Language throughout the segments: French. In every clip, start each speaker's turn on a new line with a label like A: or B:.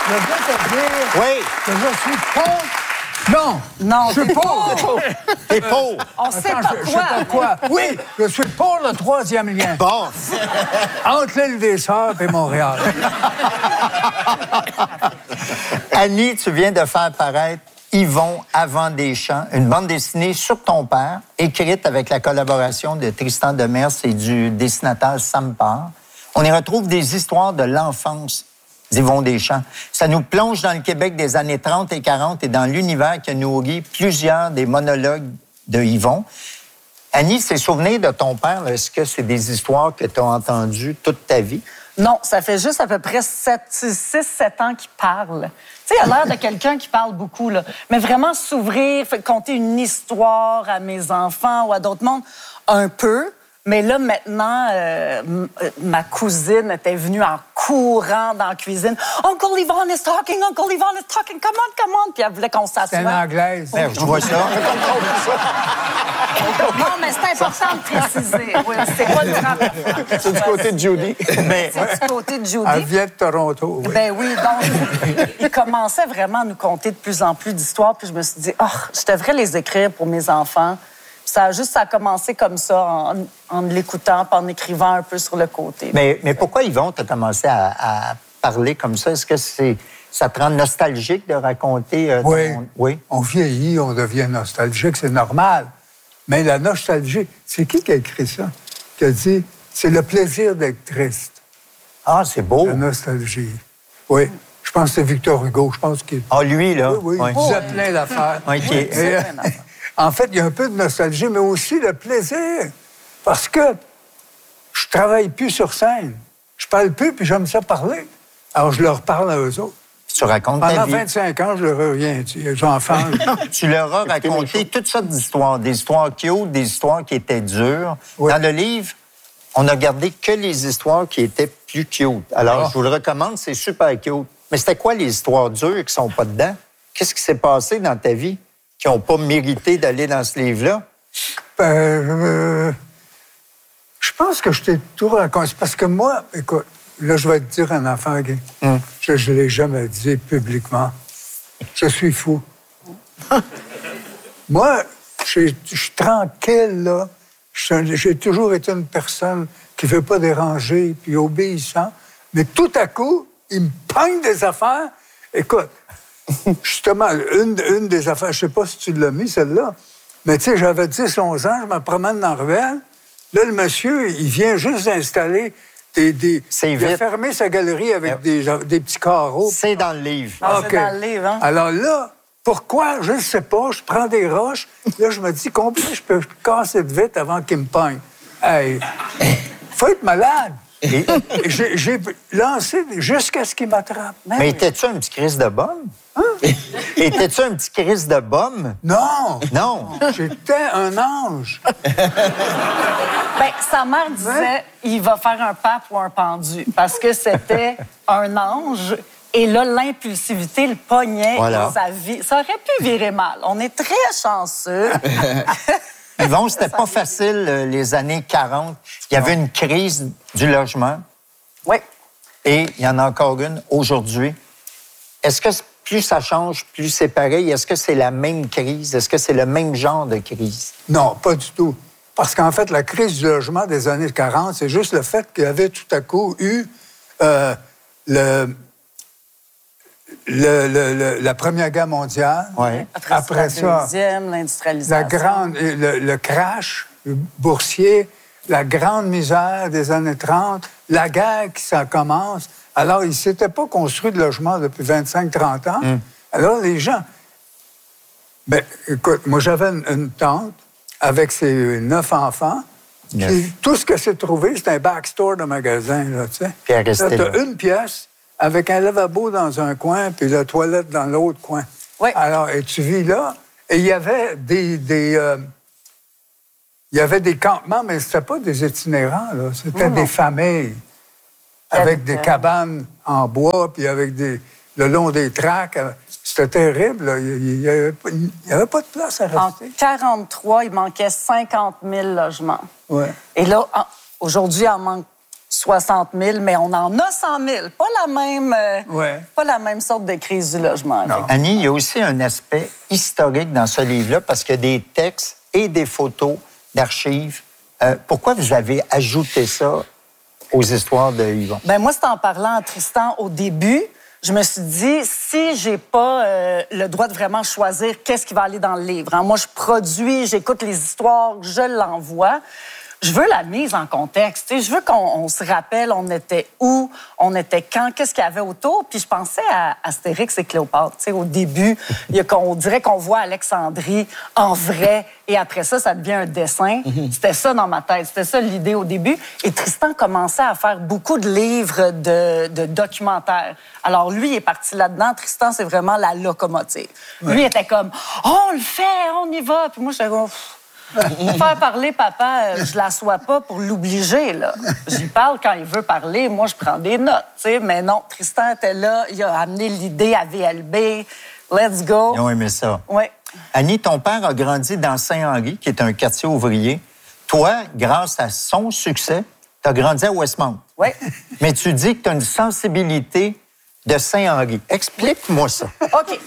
A: je veux te dire
B: Oui.
A: que je suis pauvre. Non.
C: Non,
A: Je suis pauvre.
B: T'es pauvre.
C: On sait
A: Attends,
C: pas
A: je sais
C: quoi.
A: pas quoi. Oui, je suis pour le troisième lien.
B: Bon.
A: Entre l'île des Sœurs et Montréal.
B: Annie, tu viens de faire paraître Yvon avant des champs, une bande dessinée sur ton père, écrite avec la collaboration de Tristan Demers et du dessinateur Sam Parr. On y retrouve des histoires de l'enfance d'Yvon Deschamps. Ça nous plonge dans le Québec des années 30 et 40 et dans l'univers qui a nourri plusieurs des monologues de Yvon. Annie, ces souvenirs de ton père, là, est-ce que c'est des histoires que tu as entendues toute ta vie?
C: Non, ça fait juste à peu près 6-7 ans qu'il parle. Tu sais, il a l'air de quelqu'un qui parle beaucoup, là. Mais vraiment s'ouvrir, conter une histoire à mes enfants ou à d'autres mondes, un peu. Mais là, maintenant, ma cousine était venue en courant dans la cuisine. « Uncle Yvon is talking, Uncle Yvon is talking, come on! » Puis elle voulait qu'on s'assoie.
A: C'est une anglaise.
B: Merde, je vois ça.
C: Non, mais c'est important de préciser. Oui, c'est quoi le grand...
D: C'est du côté de Judy.
B: Mais
C: C'est du côté de Judy.
A: Elle vient de Toronto, oui.
C: Ben oui, donc, il commençait vraiment à nous conter de plus en plus d'histoires, puis je me suis dit, je devrais les écrire pour mes enfants. Puis ça a commencé comme ça, en l'écoutant, puis en écrivant un peu sur le côté.
B: Mais pourquoi, Yvon, tu as commencé à parler comme ça? Est-ce que ça te rend nostalgique de raconter?
A: Oui. On vieillit, on devient nostalgique, c'est normal. Mais la nostalgie, c'est qui a écrit ça? Qui a dit, c'est le plaisir d'être triste.
B: Ah, c'est beau.
A: La nostalgie. Oui. Je pense que c'est Victor Hugo. Je pense qu'il...
B: Ah, lui, là?
A: Oui, il disait plein d'affaires.
B: OK.
A: Et, en fait, il y a un peu de nostalgie, mais aussi le plaisir. Parce que je travaille plus sur scène. Je parle plus, puis j'aime ça parler. Alors, je leur parle à eux autres.
B: Tu racontes ta
A: Pendant
B: vie.
A: 25 ans, je leur ai rien dit. Les enfants...
B: Tu leur as raconté toutes sortes d'histoires, des histoires cute, des histoires qui étaient dures.
A: Oui.
B: Dans le livre, on n'a gardé que les histoires qui étaient plus cute. Alors, je vous le recommande, c'est super cute. Mais c'était quoi les histoires dures qui sont pas dedans? Qu'est-ce qui s'est passé dans ta vie qui n'ont pas mérité d'aller dans ce livre-là?
A: Je pense que je t'ai tout raconté. Parce que moi, écoute, là, je vais te dire un enfant gay. Je ne l'ai jamais dit publiquement. Je suis fou. Moi, je suis tranquille, là. J'ai toujours été une personne qui ne veut pas déranger, puis obéissant. Mais tout à coup, il me pogne des affaires. Écoute, justement, une des affaires, je ne sais pas si tu l'as mis, celle-là, mais tu sais, j'avais 10-11 ans, je me promène dans la ruelle. Là, le monsieur, il vient juste d'installer il a fermé sa galerie avec des petits carreaux.
B: C'est dans le livre.
C: Ah, c'est dans le livre, hein?
A: Alors là, pourquoi? Je ne sais pas. Je prends des roches. Là, je me dis, combien je peux casser de vite avant qu'il me pogne? Hey, faut être malade. Et j'ai lancé jusqu'à ce qu'il m'attrape.
B: Mais étais-tu un petit Christ de bombe? Hein? Étais-tu un petit Christ de bombe?
A: Non!
B: Non!
A: J'étais un ange.
C: Bien, sa mère disait, il va faire un pape ou un pendu, parce que c'était un ange. Et là, l'impulsivité le pognait dans sa vie. Ça aurait pu virer mal. On est très chanceux.
B: Yvon, c'était pas facile, les années 40. Il y avait une crise du logement.
C: Oui.
B: Et il y en a encore une aujourd'hui. Est-ce que plus ça change, plus c'est pareil? Est-ce que c'est la même crise? Est-ce que c'est le même genre de crise?
A: Non, pas du tout. Parce qu'en fait, la crise du logement des années 40, c'est juste le fait qu'il y avait tout à coup eu la Première Guerre mondiale.
B: Ouais.
C: Après ça, deuxième, l'industrialisation.
A: Le crash boursier, la grande misère des années 30, la guerre qui ça commence. Alors, il ne s'était pas construit de logement depuis 25-30 ans. Alors, les gens... Ben, écoute, moi, j'avais une tante avec ses 9 enfants. Puis, tout ce que c'est trouvé, c'est un backstore de magasin, là, tu sais.
B: Puis elle restait là.
A: T'as une pièce avec un lavabo dans un coin, puis la toilette dans l'autre coin.
C: Oui.
A: Alors, et tu vis là, et il y avait des campements, mais c'était pas des itinérants, là. C'était des familles avec des cabanes en bois, puis avec le long des tracts. C'était terrible, là. Il n'y avait pas de place à rester.
C: En 1943, il manquait 50 000 logements.
A: Ouais.
C: Et là, aujourd'hui, il en manque 60 000, mais on en a 100 000. Pas la même sorte de crise du logement.
B: Annie, il y a aussi un aspect historique dans ce livre-là parce qu'il y a des textes et des photos d'archives. Pourquoi vous avez ajouté ça aux histoires de Yvon?
C: Ben moi, c'est en parlant à Tristan au début. Je me suis dit, si j'ai pas le droit de vraiment choisir qu'est-ce qui va aller dans le livre, hein? Moi, je produis, j'écoute les histoires, je l'envoie. Je veux la mise en contexte. Je veux qu'on se rappelle, on était où, on était quand, qu'est-ce qu'il y avait autour. Puis je pensais à Astérix et Cléopâtre. Au début, on dirait qu'on voit Alexandrie en vrai. Et après ça, ça devient un dessin. C'était ça dans ma tête. C'était ça l'idée au début. Et Tristan commençait à faire beaucoup de livres de documentaires. Alors lui, il est parti là-dedans. Tristan, c'est vraiment la locomotive. Ouais. Lui, il était comme « on le fait, on y va ». Puis moi, j'étais comme... Faire parler papa, je l'assois pas pour l'obliger, là. J'y parle quand il veut parler, moi je prends des notes, tu sais. Mais non, Tristan était là, il a amené l'idée à VLB. Let's go.
B: Ils ont aimé ça.
C: Oui.
B: Annie, ton père a grandi dans Saint-Henri, qui est un quartier ouvrier. Toi, grâce à son succès, tu as grandi à Westmount.
C: Oui.
B: Mais tu dis que tu as une sensibilité de Saint-Henri. Explique-moi ça.
C: OK.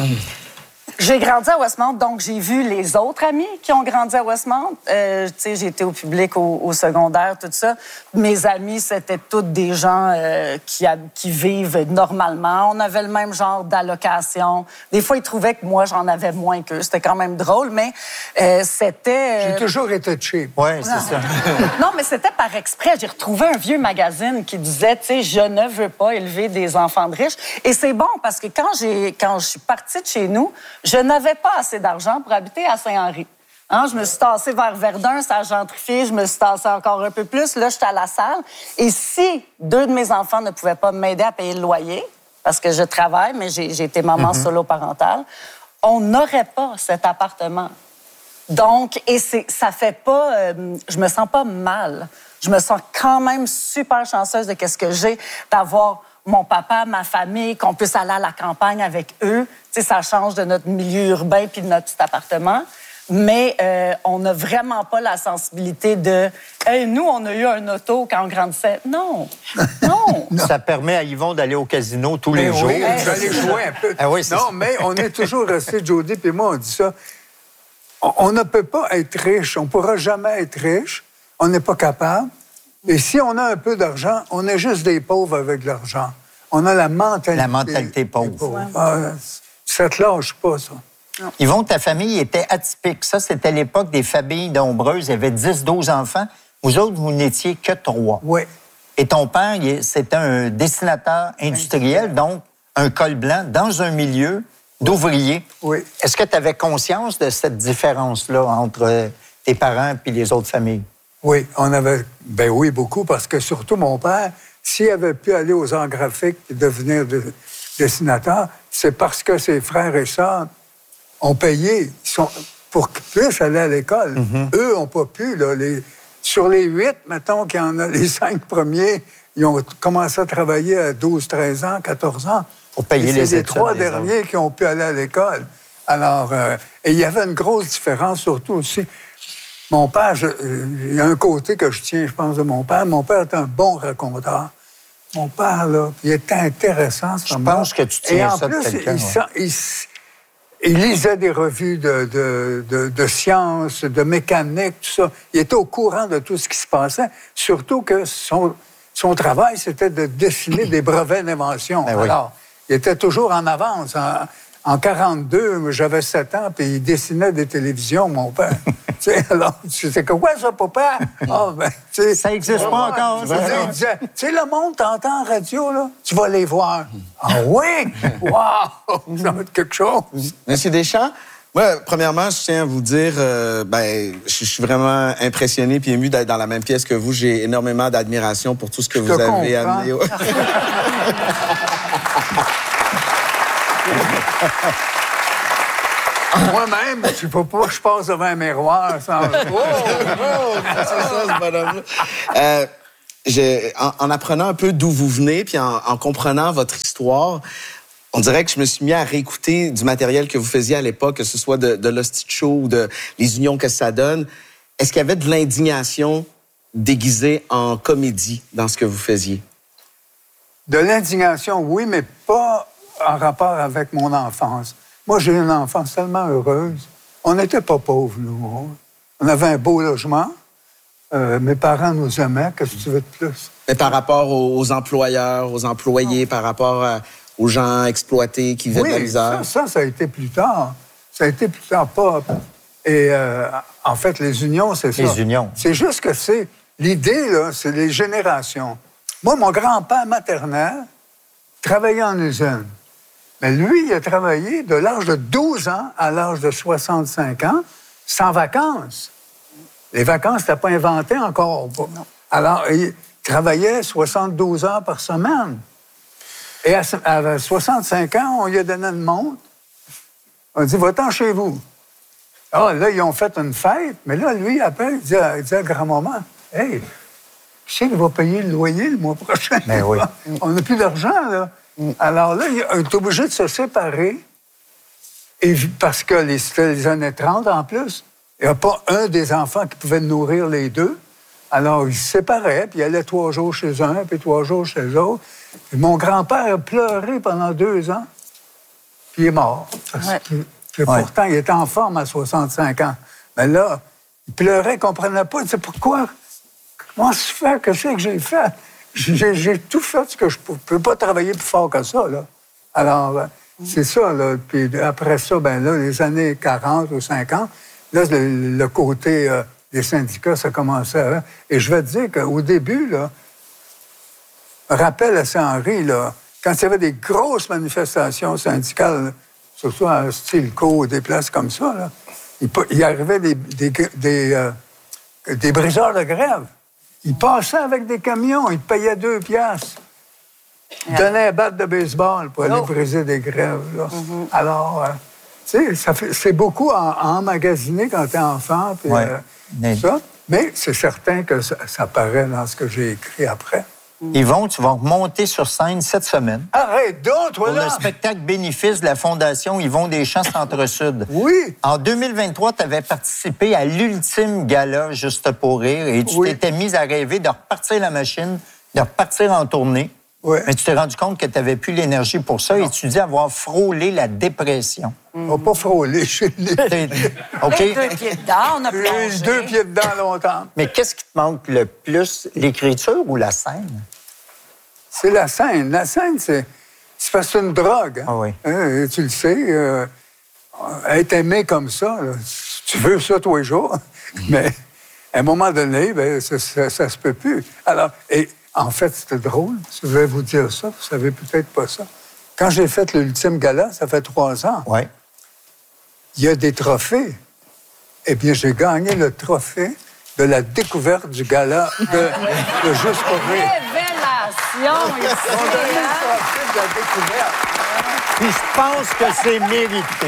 C: J'ai grandi à Westmount, donc j'ai vu les autres amis qui ont grandi à Westmount. Tu sais, j'ai été au public, au secondaire, tout ça. Mes amis, c'était tous des gens qui vivent normalement. On avait le même genre d'allocation. Des fois, ils trouvaient que moi, j'en avais moins qu'eux. C'était quand même drôle, mais c'était...
A: J'ai toujours été cheap.
B: Oui, c'est ça.
C: Non, mais c'était par exprès. J'ai retrouvé un vieux magazine qui disait, tu sais, je ne veux pas élever des enfants de riches. Et c'est bon, parce que quand je suis partie de chez nous, je n'avais pas assez d'argent pour habiter à Saint-Henri. Hein, je me suis tassée vers Verdun, ça a gentrifié, je me suis tassée encore un peu plus. Là, j'étais à la salle. Et si 2 de mes enfants ne pouvaient pas m'aider à payer le loyer, parce que je travaille, mais j'ai été maman solo parentale, on n'aurait pas cet appartement. Donc, et ça fait pas... je me sens pas mal. Je me sens quand même super chanceuse de qu'est-ce que j'ai, d'avoir mon papa, ma famille, qu'on puisse aller à la campagne avec eux. Tu sais, ça change de notre milieu urbain puis de notre petit appartement. Mais on n'a vraiment pas la sensibilité de « Hey, nous, on a eu un auto quand on grandissait. » Non, non.
B: Ça permet à Yvon d'aller au casino tous les jours.
A: Oui, j'allais jouer un peu.
B: Ah oui,
A: non, mais on est toujours resté, Jody puis moi, on dit ça. On ne peut pas être riche. On ne pourra jamais être riche. On n'est pas capable. Et si on a un peu d'argent, on est juste des pauvres avec l'argent. On a la mentalité...
B: La mentalité pauvre.
A: Ouais. Ça te lâche pas, ça.
C: Non.
B: Yvon, ta famille était atypique. Ça, c'était l'époque des familles nombreuses. Il y avait 10-12 enfants. Vous autres, vous n'étiez que 3.
A: Oui.
B: Et ton père, c'était un dessinateur industriel, donc un col blanc dans un milieu d'ouvriers.
A: Oui.
B: Est-ce que tu avais conscience de cette différence-là entre tes parents et les autres familles?
A: Oui, on avait... Ben oui, beaucoup, parce que surtout mon père, s'il avait pu aller aux arts graphiques et devenir dessinateur, c'est parce que ses frères et sœurs ont payé pour qu'ils puissent aller à l'école. Eux n'ont pas pu. Là, sur les 8, mettons qu'il y en a les 5 premiers, ils ont commencé à travailler à 12, 13 ans, 14 ans.
B: Pour payer les études.
A: C'est les 3 derniers qui ont pu aller à l'école. Alors, et il y avait une grosse différence, surtout aussi. Mon père, il y a un côté que je tiens, je pense, de mon père. Mon père est un bon raconteur. Mon père, là, il était intéressant.
B: Je pense que tu tiens ça de quelqu'un.
A: Il lisait des revues de sciences, de mécanique, tout ça. Il était au courant de tout ce qui se passait. Surtout que son travail, c'était de dessiner des brevets d'invention.
B: Ben oui.
A: Alors, il était toujours en avance. En 1942, j'avais 7 ans, puis il dessinait des télévisions, mon père. Alors, c'est quoi ça, papa? Ah, ben,
B: ça n'existe pas encore.
A: Il disait, tu sais, le monde t'entend en radio, là, tu vas les voir. Ah oui? Wow! Ça va être quelque chose.
D: Monsieur Deschamps, moi, premièrement, je tiens à vous dire, je suis vraiment impressionné puis ému d'être dans la même pièce que vous. J'ai énormément d'admiration pour tout ce que vous avez amené.
A: Moi-même, je ne peux pas, je passe devant un miroir sans...
D: C'est ça, ce bonhomme-là. En apprenant un peu d'où vous venez, puis en comprenant votre histoire, on dirait que je me suis mis à réécouter du matériel que vous faisiez à l'époque, que ce soit de l'Hostie Show ou de les unions que ça donne. Est-ce qu'il y avait de l'indignation déguisé en comédie dans ce que vous faisiez?
A: De l'indignation, oui, mais pas en rapport avec mon enfance. Moi, j'ai eu une enfance tellement heureuse. On n'était pas pauvres, nous. On avait un beau logement. Mes parents nous aimaient. Qu'est-ce que tu veux de plus?
D: Mais par rapport aux employeurs, aux employés, par rapport aux gens exploités qui vivaient de la misère?
A: Ça a été plus tard. Ça a été plus tard, pas... Et en fait, les unions, c'est ça.
B: Les unions.
A: C'est juste que c'est... L'idée, là, c'est les générations. Moi, mon grand-père maternel travaillait en usine. Mais lui, il a travaillé de l'âge de 12 ans à l'âge de 65 ans, sans vacances. Les vacances n'étaient pas inventées encore. Alors, il travaillait 72 heures par semaine. Et à 65 ans, on lui a donné une montre. On a dit, va-t'en chez vous. Ah, là, ils ont fait une fête. Mais là, lui, après, il dit à grand-maman, « Hey, qui c'est qui va payer le loyer le mois prochain? »
B: Ben oui.
A: On n'a plus d'argent, là. Alors là, il est obligé de se séparer. Et parce que c'était les années 30 en plus, il n'y a pas un des enfants qui pouvait nourrir les deux. Alors, ils se séparaient, puis ils allaient 3 jours chez un, puis 3 jours chez l'autre. Puis mon grand-père a pleuré pendant 2 ans, puis il est mort. Puis pourtant, il était en forme à 65 ans. Mais là, il pleurait, il ne comprenait pas. Il disait, pourquoi? Comment se fait? Qu'est-ce que j'ai fait? J'ai tout fait ce que je ne peux pas travailler plus fort que ça, là. Alors, c'est ça, là. Puis après ça, ben là, les années 40 ou 50, là, le côté des syndicats, ça commençait à... Et je vais te dire qu'au début, là, rappel à Saint-Henri, là, quand il y avait des grosses manifestations syndicales, surtout à Stilco, des places comme ça, là, il arrivait des briseurs de grève. Ils passaient avec des camions, ils payaient 2 piastres. Ils donnaient un bat de baseball pour aller briser des grèves. Là. Alors, tu sais, c'est beaucoup à emmagasiner quand tu es enfant. Puis, ça. Mais c'est certain que ça paraît dans ce que j'ai écrit après.
B: Yvon, tu vas remonter sur scène cette semaine.
A: Arrête donc, toi, là!
B: Pour le spectacle bénéfice de la Fondation Yvon Deschamps Centre-Sud.
A: Oui!
B: En 2023, tu avais participé à l'ultime gala Juste pour rire et tu t'étais mise à rêver de repartir la machine, de repartir en tournée.
A: Oui.
B: Mais tu t'es rendu compte que tu n'avais plus l'énergie pour ça et tu dis avoir frôlé la dépression.
A: On n'a pas frôlé chez les...
B: OK?
C: 2 pieds dedans, on a
A: J'ai
C: plongé.
A: eu 2 pieds dedans longtemps.
B: Mais qu'est-ce qui te manque le plus, l'écriture ou la scène?
A: C'est la scène. La scène, c'est parce que c'est une drogue. Hein?
B: Ah oui.
A: Tu le sais, être aimé comme ça, là, tu veux ça tous les jours, mais à un moment donné, ben, ça se peut plus. Alors, et en fait, c'était drôle. Je vais vous dire ça, vous savez peut-être pas ça. Quand j'ai fait l'ultime gala, ça fait 3 ans,
B: Oui.
A: il y a des trophées. Eh bien, j'ai gagné le trophée de la découverte du gala de Juste pour rire.
C: Révélation ici,
A: On a donné
C: hein?
A: le trophée de la découverte.
B: Puis je pense que c'est mérité.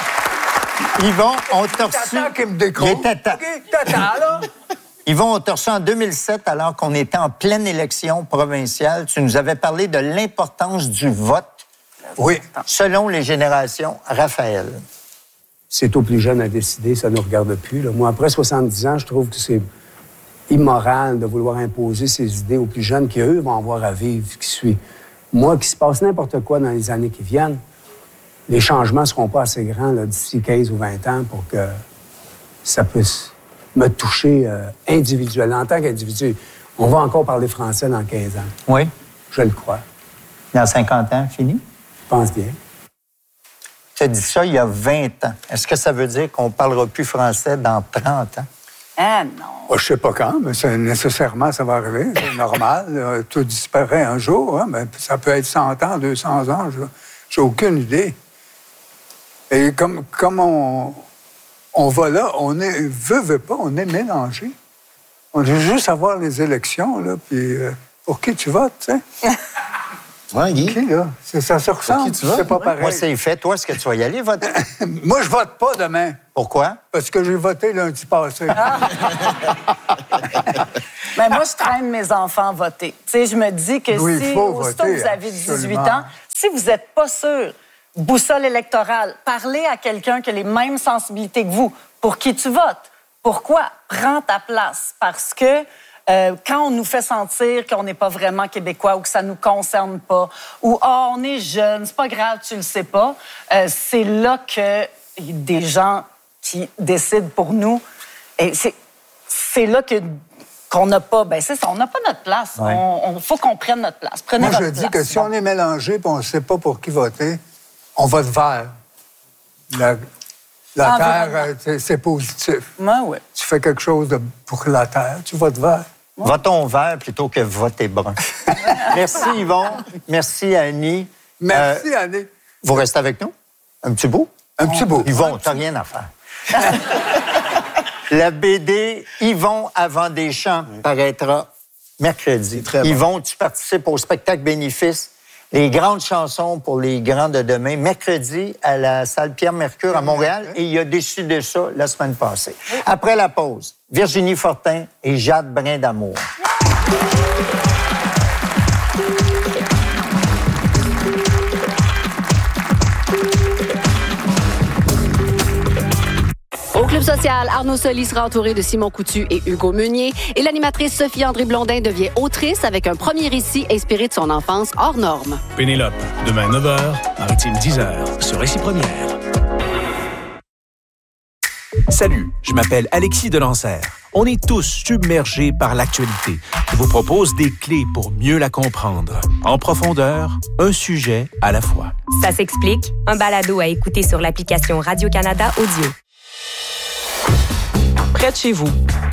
B: Yvon, on t'a reçu...
A: Tata qui me décroche.
B: Il était temps.
A: OK, tata, là.
B: Yvon, on t'a reçu en 2007, alors qu'on était en pleine élection provinciale. Tu nous avais parlé de l'importance du vote.
A: Oui.
B: Selon les générations, Raphaël.
E: C'est aux plus jeunes à décider, ça ne nous regarde plus. Là. Moi, après 70 ans, je trouve que c'est immoral de vouloir imposer ses idées aux plus jeunes qui, eux, vont avoir à vivre ce qui suit. Moi, qu'il se passe n'importe quoi dans les années qui viennent, les changements ne seront pas assez grands là, d'ici 15 ou 20 ans pour que ça puisse me toucher individuellement. En tant qu'individu, on va encore parler français dans 15 ans.
B: Oui.
E: Je le crois.
B: Dans 50 ans, fini?
E: Je pense bien.
B: Tu as dit ça il y a 20 ans. Est-ce que ça veut dire qu'on ne parlera plus français dans 30 ans?
C: Ah non.
A: Je ne sais pas quand, mais nécessairement, ça va arriver. C'est normal. Tout disparaît un jour. Hein, mais ça peut être 100 ans, 200 ans. J'ai aucune idée. Et comme on va là, on est, veut pas, on est mélangé. On veut juste avoir les élections, là, puis pour qui tu votes, tu sais?
D: Ouais, Guy.
A: Qui, là? Ça se ressemble,
D: qui tu votes?
A: c'est pas pareil.
B: Moi, c'est fait. Toi, est-ce que tu vas y aller voter?
A: Moi, je vote pas demain,
B: Pourquoi?
A: parce que j'ai voté lundi passé.
C: Mais moi, je traîne mes enfants voter. Tu sais, je me dis que
A: Oui, il
C: si,
A: faut
C: aussitôt
A: voter,
C: que vous avez 18
A: absolument.
C: ans, si vous n'êtes pas sûr, boussole électorale, parlez à quelqu'un qui a les mêmes sensibilités que vous. Pour qui tu votes? Pourquoi? Prends ta place. Parce que quand on nous fait sentir qu'on n'est pas vraiment québécois ou que ça nous concerne pas, ou « Ah, on est jeune, c'est pas grave, tu le sais pas », c'est là que des gens qui décident pour nous, et c'est là qu'on n'a pas, c'est ça, on n'a pas notre place.
B: Ouais.
C: On faut qu'on prenne notre place. Prenez
A: Moi,
C: votre
A: je dis
C: place.
A: que si on est mélangé et on ne sait pas pour qui voter, on vote vert. La terre, c'est positif.
C: Ouais.
A: Tu fais quelque chose pour la terre, tu votes vert.
B: Votons vert plutôt que voter brun. Merci, Yvon. Merci, Annie.
A: Merci, Annie.
B: Vous restez avec nous? Un petit bout?
A: Un petit bout.
B: Yvon, t'as rien à faire. La BD Yvon avant des champs paraîtra mercredi.
D: Très bon.
B: Yvon, tu participes au spectacle bénéfice Les grandes chansons pour les grands de demain, mercredi à la salle Pierre-Mercure à Montréal, et il a décidé ça la semaine passée. Après la pause, Virginie Fortin et Jade Brindamour.
F: Au Club social, Arnaud Soli sera entouré de Simon Coutu et Hugo Meunier. Et l'animatrice Sophie-André Blondin devient autrice avec un premier récit inspiré de son enfance hors norme.
G: Pénélope, demain 9h, Maritime 10h, sur Récit Première. Salut, je m'appelle Alexis Delancer. On est tous submergés par l'actualité. Je vous propose des clés pour mieux la comprendre. En profondeur, un sujet à la fois.
H: Ça s'explique, un balado à écouter sur l'application Radio-Canada Audio.
I: Près de chez vous,